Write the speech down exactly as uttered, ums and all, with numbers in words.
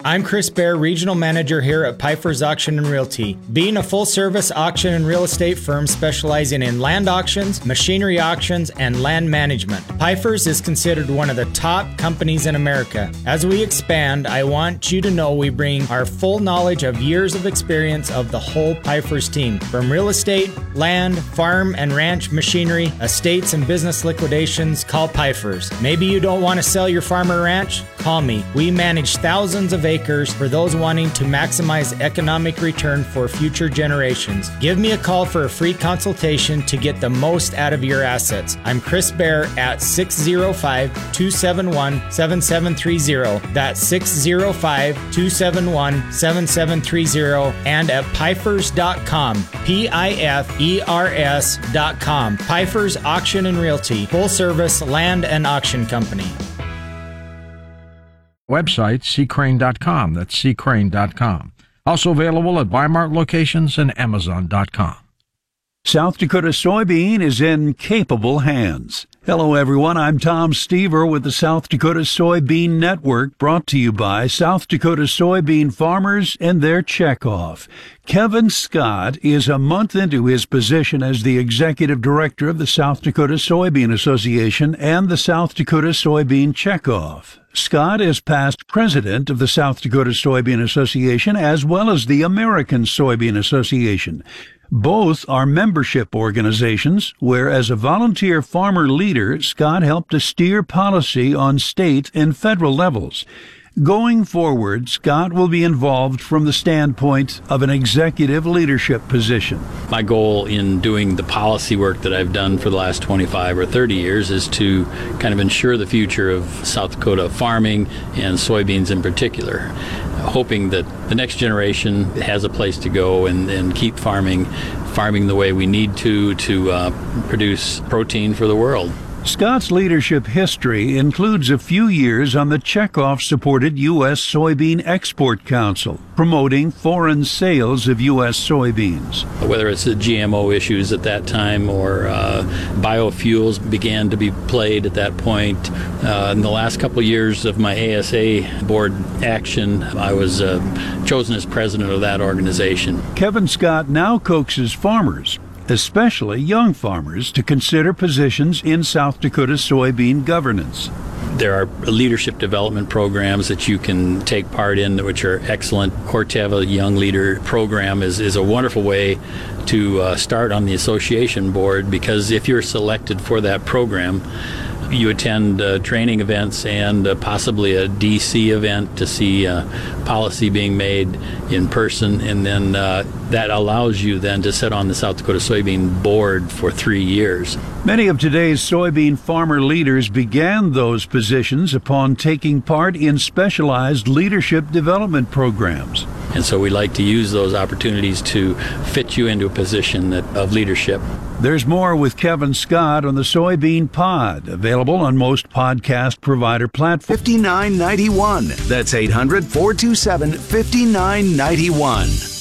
I'm Chris Bear, Regional Manager here at Pfeiffer's Auction and Realty. Being a full-service auction and real estate firm specializing in land auctions, machinery auctions, and land management, Pfeiffer's is considered one of the top companies in America. As we expand, I want you to know we bring our full knowledge of years of experience of the whole Pfeiffer's team. From real estate, land, farm and ranch machinery, estates and business liquidations, call Pfeiffer's. Maybe you don't want to sell your farm or ranch? Call me. We manage thousands of acres for those wanting to maximize economic return for future generations. Give me a call for a free consultation to get the most out of your assets. I'm Chris Bear at six oh five, two seven one, seven seven three oh. That's six oh five, two seven one, seven seven three oh and at Pfeifers dot com. P I F E R S dot com. Pfeiffer's Auction and Realty, full service land and auction company. Website, C Crane dot com. That's C Crane dot com. Also available at Bi-Mart locations and Amazon dot com. South Dakota soybean is in capable hands. Hello, everyone. I'm Tom Stever with the South Dakota Soybean Network, brought to you by South Dakota soybean farmers and their checkoff. Kevin Scott is a month into his position as the executive director of the South Dakota Soybean Association and the South Dakota Soybean Checkoff. Scott is past president of the South Dakota Soybean Association as well as the American Soybean Association. Both are membership organizations where, as a volunteer farmer leader, Scott helped to steer policy on state and federal levels. Going forward, Scott will be involved from the standpoint of an executive leadership position. My goal in doing the policy work that I've done for the last twenty-five or thirty years is to kind of ensure the future of South Dakota farming and soybeans in particular, hoping that the next generation has a place to go and, and keep farming, farming the way we need to to uh, produce protein for the world. Scott's leadership history includes a few years on the Checkoff-supported U S Soybean Export Council, promoting foreign sales of U S soybeans. Whether it's the G M O issues at that time or uh, biofuels began to be played at that point. Uh, in the last couple of years of my A S A board action, I was uh, chosen as president of that organization. Kevin Scott now coaxes farmers, especially young farmers, to consider positions in South Dakota soybean governance. There are leadership development programs that you can take part in, which are excellent. Corteva Young Leader Program is, is a wonderful way to uh, start on the association board, because if you're selected for that program, you attend uh, training events and uh, possibly a D C event to see uh, policy being made in person, and then uh, that allows you then to sit on the South Dakota Soybean Board for three years. Many of today's soybean farmer leaders began those positions upon taking part in specialized leadership development programs. And so we like to use those opportunities to fit you into a position that, of leadership. There's more with Kevin Scott on the Soybean Pod, available on most podcast provider platforms. fifty-nine ninety-one. That's eight hundred, four two seven, five nine nine one.